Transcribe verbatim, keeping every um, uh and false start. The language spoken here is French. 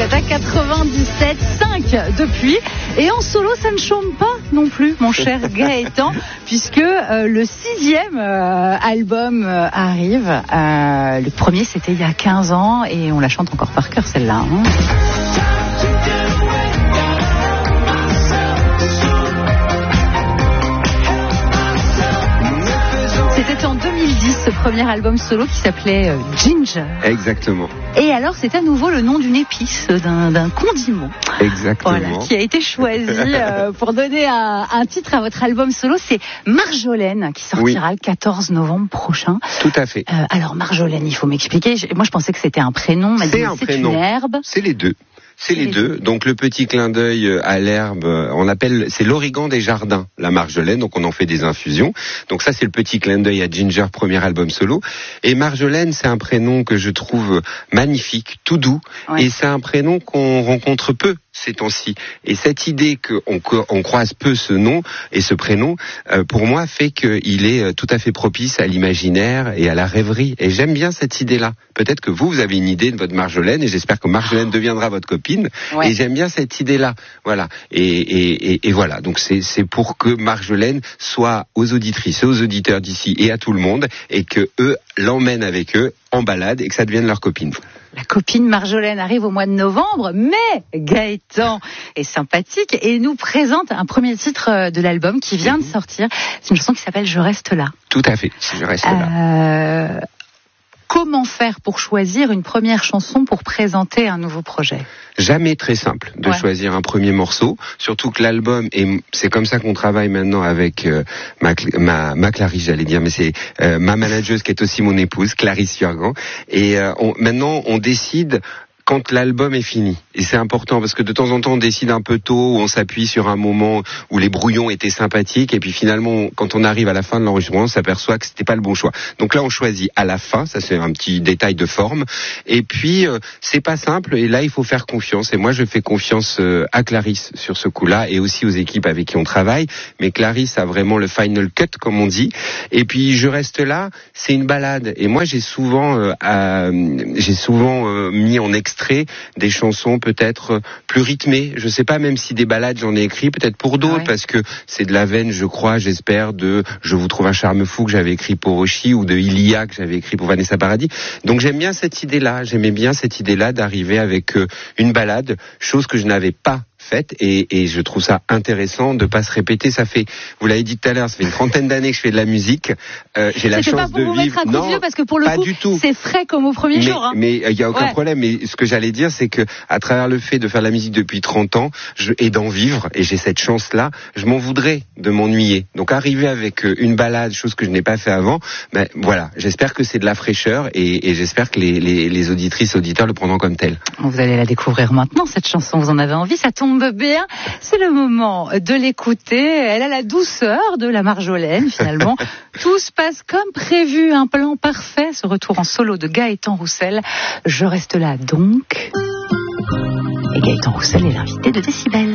êtes à quatre-vingt-dix-sept virgule cinq depuis. Et en solo, ça ne chôme pas non plus, mon cher Gaëtan, puisque euh, le sixième euh, album euh, arrive. Euh, le premier, c'était il y a quinze ans, et on la chante encore par cœur, celle-là. Hein. C'était en deux mille dix, ce premier album solo qui s'appelait euh, Ginger. Exactement. Et alors, c'est à nouveau le nom d'une épice, d'un, d'un condiment. Exactement. Voilà, qui a été choisi euh, pour donner un, un titre à votre album solo. C'est Marjolaine, qui sortira oui. le quatorze novembre prochain. Tout à fait. Euh, alors, Marjolaine, il faut m'expliquer. Moi, je pensais que c'était un prénom. Mais c'est un c'est prénom. Une herbe. C'est les deux. C'est les deux. Donc le petit clin d'œil à l'herbe, on appelle, c'est l'origan des jardins, la marjolaine. Donc on en fait des infusions. Donc ça c'est le petit clin d'œil à Ginger, premier album solo. Et Marjolaine, c'est un prénom que je trouve magnifique, tout doux. Ouais. Et c'est un prénom qu'on rencontre peu ces temps-ci. Et cette idée qu'on on croise peu ce nom et ce prénom, euh, pour moi, fait qu'il est tout à fait propice à l'imaginaire et à la rêverie. Et j'aime bien cette idée-là. Peut-être que vous, vous avez une idée de votre Marjolaine, et j'espère que Marjolaine deviendra votre copine. Ouais. Et j'aime bien cette idée-là. Voilà. Et, et, et, et voilà. Donc c'est, c'est pour que Marjolaine soit aux auditrices et aux auditeurs d'ici et à tout le monde, et que eux l'emmènent avec eux en balade et que ça devienne leur copine. La copine Marjolaine arrive au mois de novembre, mais Gaëtan est sympathique et nous présente un premier titre de l'album qui vient mmh. de sortir. C'est une chanson qui s'appelle Je reste là. Tout à fait, Je reste là. Euh... Comment faire pour choisir une première chanson pour présenter un nouveau projet ? Jamais très simple de ouais. choisir un premier morceau, surtout que l'album, et c'est comme ça qu'on travaille maintenant avec euh, ma, ma, ma Clarisse, j'allais dire, mais c'est euh, ma manageuse qui est aussi mon épouse, Clarisse Jurgan, et euh, on, maintenant on décide quand l'album est fini. Et c'est important parce que de temps en temps on décide un peu tôt, où on s'appuie sur un moment où les brouillons étaient sympathiques, et puis finalement quand on arrive à la fin de l'enregistrement, on s'aperçoit que c'était pas le bon choix. Donc là on choisit à la fin, ça c'est un petit détail de forme. Et puis euh, c'est pas simple, et là il faut faire confiance. Et moi je fais confiance euh, à Clarisse sur ce coup-là, et aussi aux équipes avec qui on travaille. Mais Clarisse a vraiment le final cut, comme on dit. Et puis Je reste là, c'est une balade. Et moi j'ai souvent, euh, euh, j'ai souvent euh, mis en extrait des chansons peut-être plus rythmées. Je sais pas, même si des ballades j'en ai écrit, peut-être pour d'autres, ouais. parce que c'est de la veine, je crois, j'espère, de Je vous trouve un charme fou que j'avais écrit pour Oshi, ou de Il y a que j'avais écrit pour Vanessa Paradis. Donc j'aime bien cette idée-là, j'aimais bien cette idée-là d'arriver avec euh, une ballade, chose que je n'avais pas faite, et, et je trouve ça intéressant de pas se répéter. Ça fait, vous l'avez dit tout à l'heure, ça fait une trentaine d'années que je fais de la musique. Euh, j'ai la chance de vivre. Non, vieux, parce que pour le pas coup, du tout. C'est frais comme au premier mais, jour. Hein. Mais il y a aucun ouais. problème. Mais ce que j'allais dire, c'est que à travers le fait de faire de la musique depuis trente ans je, et d'en vivre, et j'ai cette chance-là, je m'en voudrais de m'ennuyer. Donc arriver avec une balade, chose que je n'ai pas fait avant, ben voilà. J'espère que c'est de la fraîcheur, et, et j'espère que les, les, les auditrices, auditeurs le prendront comme tel. Vous allez la découvrir maintenant, cette chanson. Vous en avez envie, ça tombe bien. C'est le moment de l'écouter. Elle a la douceur de la Marjolaine, finalement. Tout se passe comme prévu, un plan parfait. Ce retour en solo de Gaëtan Roussel. Je reste là donc. Et Gaëtan Roussel est l'invité de Décibel.